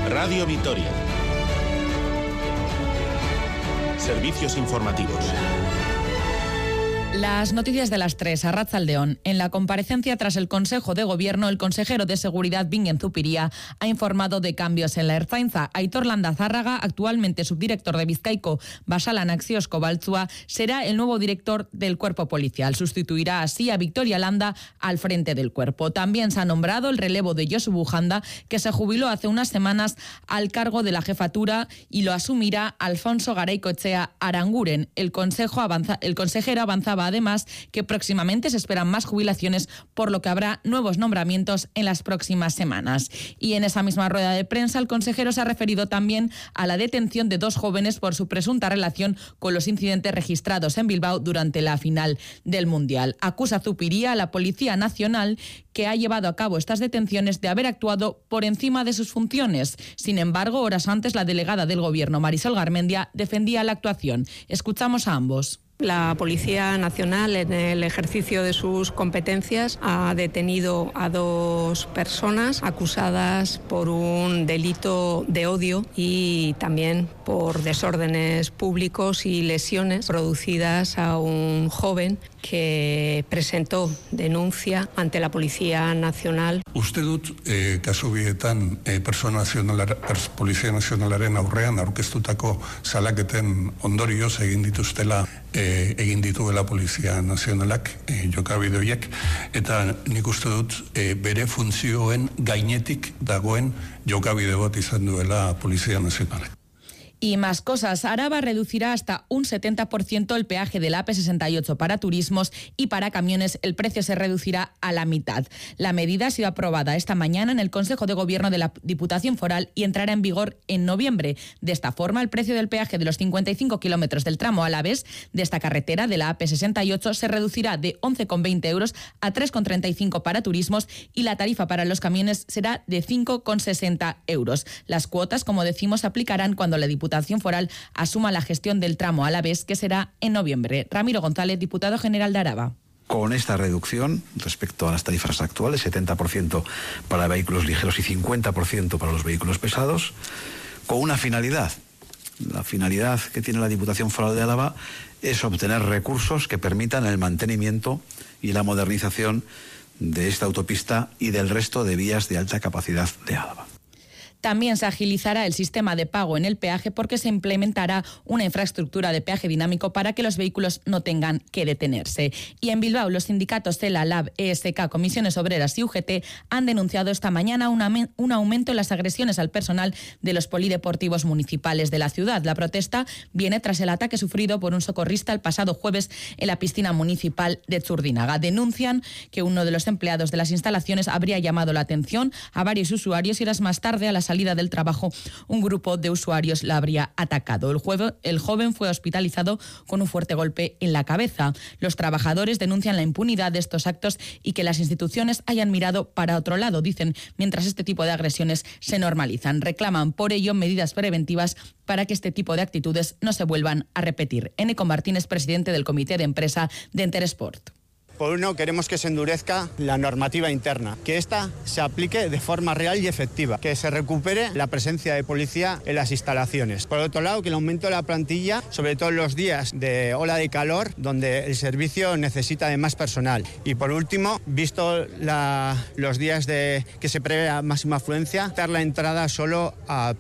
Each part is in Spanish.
Radio Vitoria. Servicios informativos. Las noticias de las 3, Arratsaldeon. En la comparecencia tras el Consejo de Gobierno, el consejero de Seguridad, Bingen Zupiria, ha informado de cambios en la Ertzaintza. Aitor Landazárraga, actualmente subdirector de Bizkaiko Basalan Akziosko Baltzua, será el nuevo director del cuerpo policial. Sustituirá así a Victoria Landa al frente del cuerpo. También se ha nombrado el relevo de Josu Bujanda, que se jubiló hace unas semanas al cargo de la jefatura, y lo asumirá Alfonso Garaikoetxea Aranguren. El consejero avanzaba además que próximamente se esperan más jubilaciones, por lo que habrá nuevos nombramientos en las próximas semanas. Y en esa misma rueda de prensa, el consejero se ha referido también a la detención de 2 jóvenes por su presunta relación con los incidentes registrados en Bilbao durante la final del Mundial. Acusa Zupiria a la Policía Nacional, que ha llevado a cabo estas detenciones, de haber actuado por encima de sus funciones. Sin embargo, horas antes, la delegada del Gobierno, Marisol Garmendia, defendía la actuación. Escuchamos a ambos. La Policía Nacional, en el ejercicio de sus competencias, ha detenido a 2 personas acusadas por un delito de odio y también por desórdenes públicos y lesiones producidas a un joven que presentó denuncia ante la Policía Nacional. Uste dut, kasu bietan, Polizia Nazionalaren aurrean aurkeztutako salaketen ondorioz egin dituela Polizia Nazionalak jokabide horiek, eta nik uste dut bere funtzioen gainetik dagoen jokabide bat izan duela Polizia Nazionalak. Y más cosas. Araba reducirá hasta un 70% el peaje del AP68 para turismos, y para camiones el precio se reducirá a la mitad. La medida ha sido aprobada esta mañana en el Consejo de Gobierno de la Diputación Foral y entrará en vigor en noviembre. De esta forma, el precio del peaje de los 55 kilómetros del tramo Alavés de esta carretera de la AP68 se reducirá de 11,20 euros a 3,35 para turismos, y la tarifa para los camiones será de 5,60 euros. Las cuotas, como decimos, se aplicarán cuando la Diputación Foral asuma la gestión del tramo Alavés, que será en noviembre. Ramiro González, diputado general de Araba. Con esta reducción respecto a las tarifas actuales, 70% para vehículos ligeros y 50% para los vehículos pesados, con una finalidad. La finalidad que tiene la Diputación Foral de Álava es obtener recursos que permitan el mantenimiento y la modernización de esta autopista y del resto de vías de alta capacidad de Álava. También se agilizará el sistema de pago en el peaje, porque se implementará una infraestructura de peaje dinámico para que los vehículos no tengan que detenerse. Y en Bilbao, los sindicatos CELA, LAB, ESK, Comisiones Obreras y UGT han denunciado esta mañana un aumento en las agresiones al personal de los polideportivos municipales de la ciudad. La protesta viene tras el ataque sufrido por un socorrista el pasado jueves en la piscina municipal de Txurdinaga. Denuncian que uno de los empleados de las instalaciones habría llamado la atención a varios usuarios, y horas más tarde, a las salida del trabajo, un grupo de usuarios la habría atacado. El joven fue hospitalizado con un fuerte golpe en la cabeza. Los trabajadores denuncian la impunidad de estos actos y que las instituciones hayan mirado para otro lado, dicen, mientras este tipo de agresiones se normalizan. Reclaman por ello medidas preventivas para que este tipo de actitudes no se vuelvan a repetir. Eneco Martínez, presidente del Comité de Empresa de Interesport. Por uno, queremos que se endurezca la normativa interna, que esta se aplique de forma real y efectiva, que se recupere la presencia de policía en las instalaciones. Por otro lado, que el aumento de la plantilla, sobre todo en los días de ola de calor, donde el servicio necesita de más personal. Y por último, visto los días que se prevé a máxima afluencia, dar la entrada solo a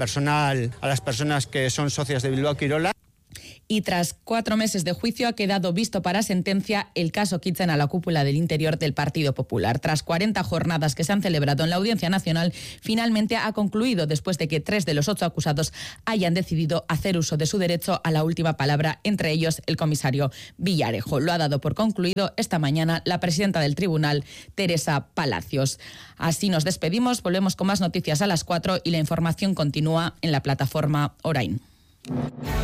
las personas que son socias de Bilbao Quirola. Y tras 4 meses de juicio, ha quedado visto para sentencia el caso Kitchen a la cúpula del interior del Partido Popular. Tras 40 jornadas que se han celebrado en la Audiencia Nacional, finalmente ha concluido, después de que 3 de los 8 acusados hayan decidido hacer uso de su derecho a la última palabra, entre ellos el comisario Villarejo. Lo ha dado por concluido esta mañana la presidenta del tribunal, Teresa Palacios. Así nos despedimos, volvemos con más noticias a las 4 y la información continúa en la plataforma Orain.